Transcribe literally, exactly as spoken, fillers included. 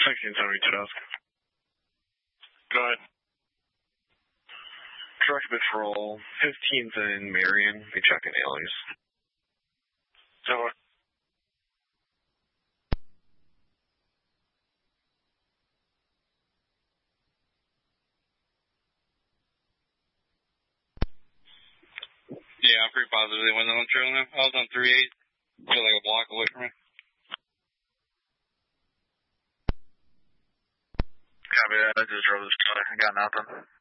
sixteen seventy-two Dusk. Go ahead. Direct patrol, fifteenth and Marion. Be checking alias. So what? Yeah, I'm pretty positive they went on the trail now. I was on three eight. Feel like a block away from me. Copy that. I just drove this. I got nothing.